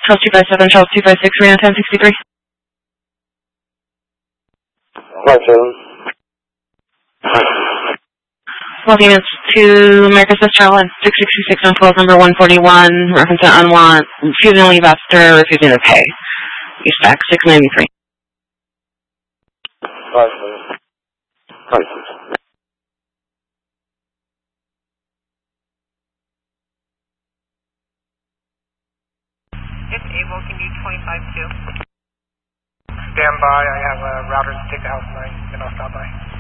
Charles 257, Charles 256, Reno 1063. 57. Well, units to America's Best Travel and 666 on 12, number 141, reference to unwant, refusing to leave after refusing to pay. East back 693. 56. If able, can you 25-2? Stand by. I have a router to take the house line, and I'll stop by.